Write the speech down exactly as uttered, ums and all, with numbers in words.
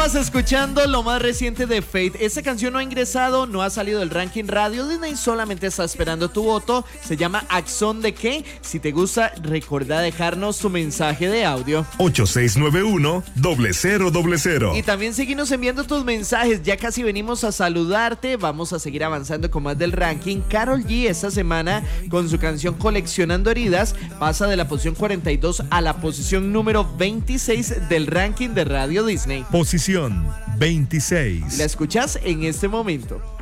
Estabas escuchando lo más reciente de Fate. Esta canción no ha ingresado, no ha salido del ranking Radio Disney, solamente está esperando tu voto. Se llama Axón de qué. Si te gusta, recordá dejarnos tu mensaje de audio. ocho seis nueve uno, cero cero cero cero. Y también seguimos enviando tus mensajes. Ya casi venimos a saludarte. Vamos a seguir avanzando con más del ranking. Karol G esta semana con su canción Coleccionando Heridas pasa de la posición cuarenta y dos a la posición número veintiséis del ranking de Radio Disney. Posición veintiséis. La escuchas en este momento.